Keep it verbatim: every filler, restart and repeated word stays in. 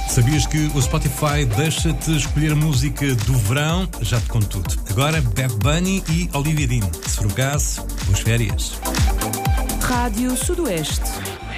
Sabias que o Spotify deixa-te escolher a música do verão? Já te conto tudo. Agora, Bad Bunny e Olivia Dean. Se for o caso, boas férias. Rádio Sudoeste.